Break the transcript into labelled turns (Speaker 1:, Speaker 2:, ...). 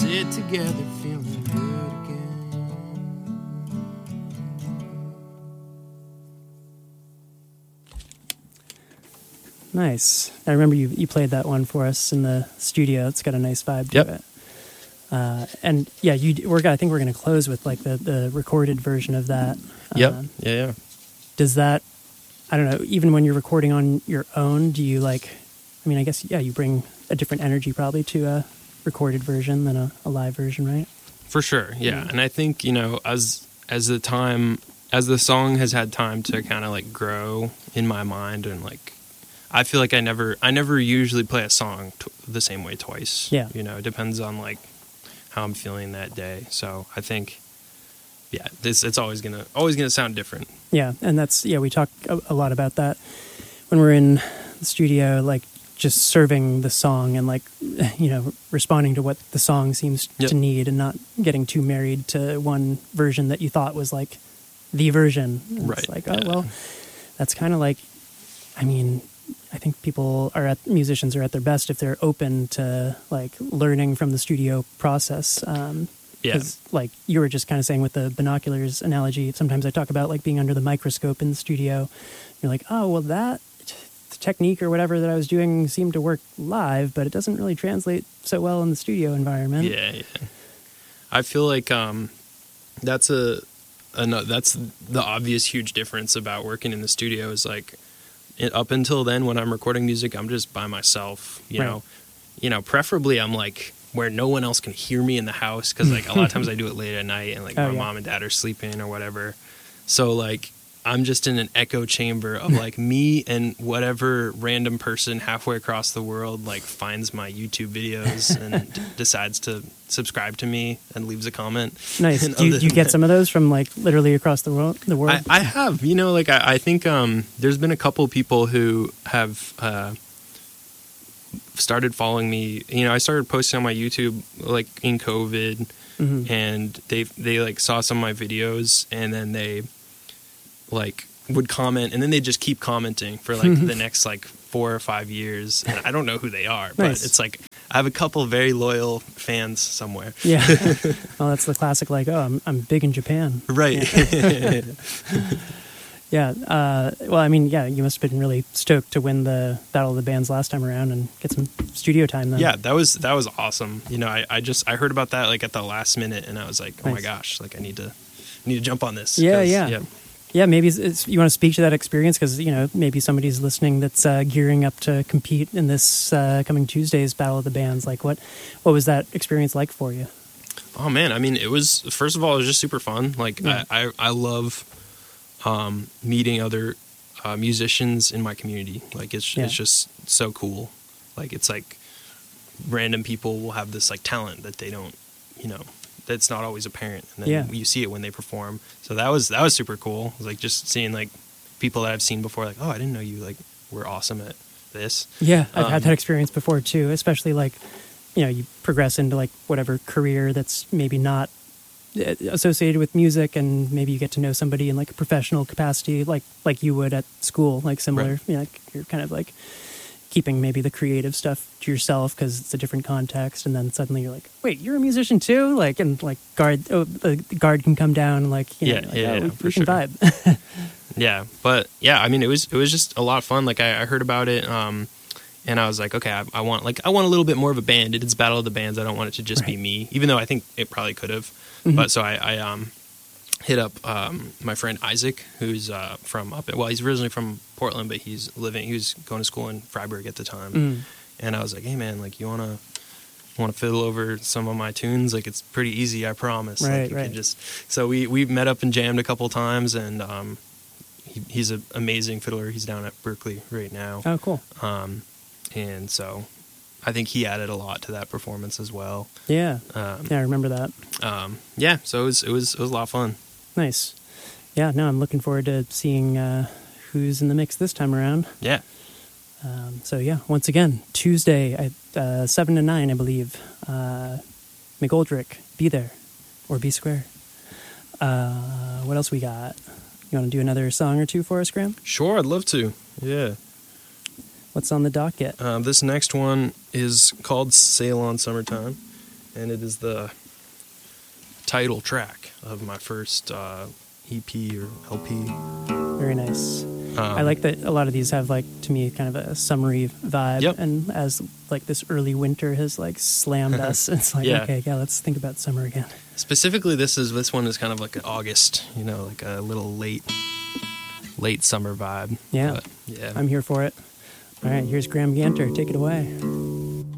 Speaker 1: sit together feeling good again.
Speaker 2: Nice. I remember you played that one for us in the studio. It's got a nice vibe to it. And yeah, I think we're going to close with like the recorded version of that.
Speaker 1: Yeah.
Speaker 2: Does that, I don't know, even when you're recording on your own, do you like, I mean, I guess, yeah, you bring a different energy probably to a recorded version than a live version, right?
Speaker 1: For sure, yeah. And I think, you know, as the song has had time to kind of like grow in my mind, and like, I feel like I never usually play a song the same way twice.
Speaker 2: Yeah.
Speaker 1: You know, it depends on like how I'm feeling that day. So I think, yeah, it's always gonna sound different.
Speaker 2: Yeah, and we talk a lot about that when we're in the studio, like just serving the song and like, you know, responding to what the song seems to need, and not getting too married to one version that you thought was like the version. And
Speaker 1: right.
Speaker 2: It's like, well, that's kind of like, I mean, I think musicians are at their best if they're open to like learning from the studio process. Because like you were just kind of saying with the binoculars analogy, sometimes I talk about like being under the microscope in the studio. You're like, oh, well, that technique or whatever that I was doing seemed to work live, but it doesn't really translate so well in the studio environment.
Speaker 1: Yeah. I feel like that's the obvious huge difference about working in the studio is like, up until then, when I'm recording music, I'm just by myself, you know, preferably I'm like where no one else can hear me in the house. 'Cause like a lot of times I do it late at night and like my mom and dad are sleeping or whatever. So like, I'm just in an echo chamber of like me and whatever random person halfway across the world like finds my YouTube videos and decides to subscribe to me and leaves a comment.
Speaker 2: Nice. Do you get some of those from like literally across the world?
Speaker 1: I have, you know, like I think there's been a couple people who have started following me. You know, I started posting on my YouTube like in COVID, and they like saw some of my videos, and then they like would comment, and then they just keep commenting for like the next like 4 or 5 years, and I don't know who they are, but it's like I have a couple very loyal fans somewhere.
Speaker 2: Yeah. Well, that's the classic like, oh, I'm big in Japan,
Speaker 1: right?
Speaker 2: Yeah. Well, I mean, yeah, you must have been really stoked to win the Battle of the Bands last time around and get some studio time then.
Speaker 1: Yeah, that was awesome. You know, I heard about that like at the last minute, and I was like, oh my gosh, like I need to jump on this.
Speaker 2: Yeah, maybe you want to speak to that experience, because, you know, maybe somebody's listening that's gearing up to compete in this coming Tuesday's Battle of the Bands. Like, what was that experience like for you?
Speaker 1: Oh, man. I mean, first of all, it was just super fun. Like, I love meeting other musicians in my community. Like, it's just so cool. Like, it's like random people will have this, like, talent that they don't, you know, that's not always apparent, and then you see it when they perform. So that was super cool. It was like just seeing like people that I've seen before, like, oh, I didn't know you like were awesome at this.
Speaker 2: Yeah, I've had that experience before too, especially like, you know, you progress into like whatever career that's maybe not associated with music, and maybe you get to know somebody in like a professional capacity, like you would at school, like similar.
Speaker 1: Right.
Speaker 2: You know, like you're kind of like keeping maybe the creative stuff to yourself because it's a different context, and then suddenly you're like, wait, you're a musician too? Like, and like the guard can come down and like, you know, we can vibe.
Speaker 1: Yeah, but yeah, I mean, it was just a lot of fun. Like I heard about it, and I was like, okay, I want a little bit more of a band. It's Battle of the Bands. I don't want it to just be me, even though I think it probably could have. But so I hit up my friend Isaac, who's from he's originally from Portland, but he was going to school in Freiburg at the time. And I was like, hey man, like you want to fiddle over some of my tunes? Like it's pretty easy, I promise.
Speaker 2: Right,
Speaker 1: like you can so we met up and jammed a couple times, and he's an amazing fiddler. He's down at Berkeley right now.
Speaker 2: Oh, cool.
Speaker 1: And so I think he added a lot to that performance as well.
Speaker 2: Yeah. I remember that.
Speaker 1: Yeah, so it was a lot of fun.
Speaker 2: Nice. Yeah, no, I'm looking forward to seeing who's in the mix this time around.
Speaker 1: Yeah.
Speaker 2: So yeah, once again, Tuesday at 7 to 9, I believe. McGoldrick, be there or be square. What else we got? You want to do another song or two for us, Graham?
Speaker 1: Sure, I'd love to. Yeah.
Speaker 2: What's on the docket?
Speaker 1: This next one is called Sail on Summertime, and it is the title track of my first EP or LP.
Speaker 2: Very nice. I like that a lot of these have, like, to me, kind of a summery vibe.
Speaker 1: Yep.
Speaker 2: And as, like, this early winter has, like, slammed us, it's like,
Speaker 1: Yeah.
Speaker 2: okay, yeah, let's think about summer again.
Speaker 1: Specifically, this one is kind of like an August, like a little late summer vibe.
Speaker 2: Yeah.
Speaker 1: But, yeah.
Speaker 2: I'm here for it. All right, here's Graham Ganter. Take it away.